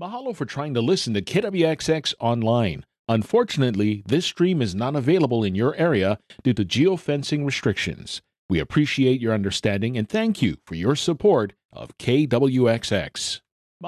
Mahalo for trying to listen to KWXX online. Unfortunately, this stream is not available in your area due to geofencing restrictions. We appreciate your understanding and thank you for your support of KWXX.